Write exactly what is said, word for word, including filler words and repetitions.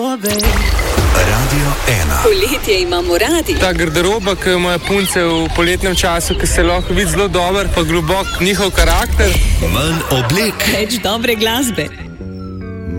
Radio ena. Poletje imamo radi. Ta garderoba, ki imajo punce v poletnem času, ki se lahko vidi zelo dober, pa globok njihov karakter. Manj oblek. Več dobre glasbe.